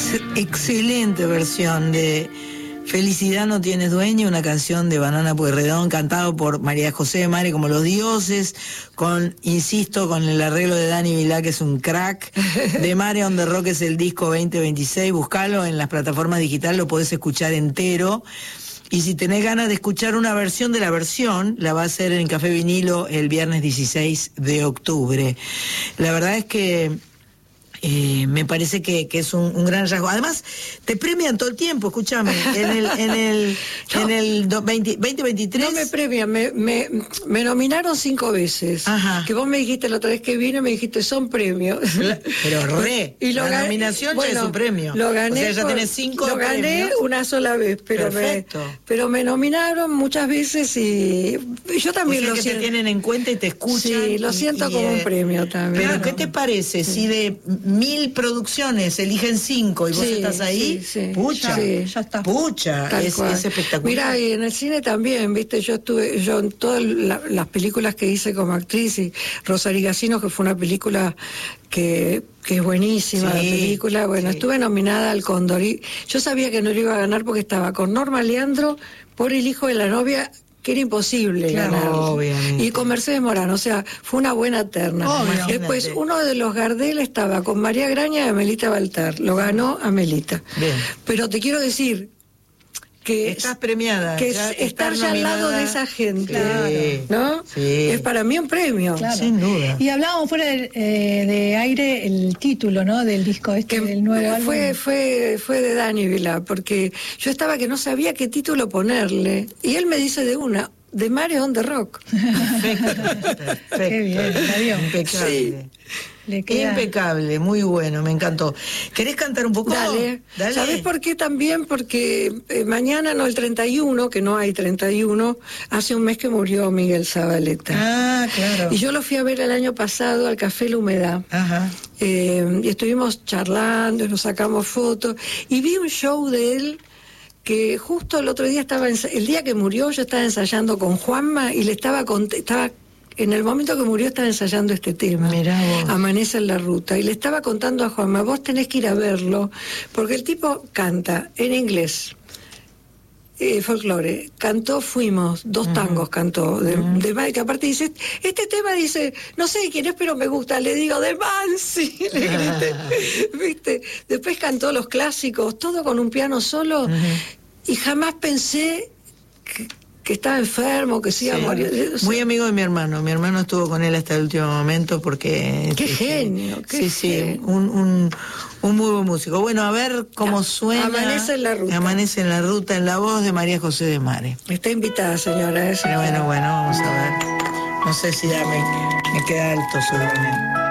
excelente versión de Felicidad no tienes dueño, una canción de Banana Pueyrredón, cantado por María José de Mare como Los Dioses, insisto, con el arreglo de Dani Vilá, que es un crack. De Mare on the Rock es el disco 2026, buscalo en las plataformas digitales, lo podés escuchar entero. Y si tenés ganas de escuchar una versión de la versión, la va a hacer en Café Vinilo el viernes 16 de octubre. La verdad es que me parece que es un gran rasgo. Además, te premian todo el tiempo, escúchame. En el 2023. No me premian, me nominaron 5 veces. Ajá. Que vos me dijiste la otra vez que vine, me dijiste, son premios. Pero y la nominación ya es un premio. Lo gané. O sea, ya tenés 5 premios. Lo gané una sola vez, pero me nominaron muchas veces y yo también lo siento. Te tienen en cuenta y te escuchan. Sí, lo siento como un premio también. Pero ¿qué te parece si de 1000 producciones eligen 5 y vos estás ahí? Sí. Pucha, ya está. Pucha, es espectacular. Mira, y en el cine también, viste, yo en todas las películas que hice como actriz, y Rosario Gacino, que fue una película que es buenísima, la película, estuve nominada al Cóndor, y yo sabía que no lo iba a ganar porque estaba con Norma Leandro por El hijo de la novia, que era imposible ganar. Obviamente. Y con Mercedes Morán, o sea, fue una buena terna. Después, uno de los Gardel estaba con María Graña y Amelita Baltar. Lo ganó Amelita. Bien. Pero te quiero decir que estás premiada, que estar ya al lado de esa gente, ¿no? Sí. Es para mí un premio. Claro. Sin duda. Y hablábamos fuera de aire el título, ¿no? Del disco del nuevo álbum. Fue de Dani Vilá, porque yo estaba que no sabía qué título ponerle, y él me dice de Mare on the Rock. Perfecto. Qué bien, adiós. Impecable. Impecable, muy bueno, me encantó. ¿Querés cantar un poco? Dale. ¿Sabés por qué también? Porque mañana, no, el 31, que no hay 31, hace un mes que murió Miguel Zabaleta. Ah, claro. Y yo lo fui a ver el año pasado al Café La Humedad. Ajá. Y estuvimos charlando, nos sacamos fotos, y vi un show de él que justo el otro día el día que murió, yo estaba ensayando con Juanma y le estaba en el momento que murió estaba ensayando este tema. Mirá vos. Amanece en la ruta. Y le estaba contando a Juanma, vos tenés que ir a verlo, porque el tipo canta en inglés, folclore, cantó Fuimos, 2 tangos cantó, de Mike, aparte dice, este tema dice, no sé quién es, pero me gusta, le digo, de Mansi, le grité, ¿viste? Después cantó los clásicos, todo con un piano solo, y jamás pensé que estaba enfermo, que se iba a morir. Muy amigo de mi hermano estuvo con él hasta el último momento porque... ¡Qué genio! ¡Qué genio! Un muy buen músico. Bueno, a ver cómo suena. Amanece en la ruta. Amanece en la ruta, en la voz de María José de Mare. Está invitada, señora. Bueno, vamos a ver. No sé si ya me queda alto seguramente.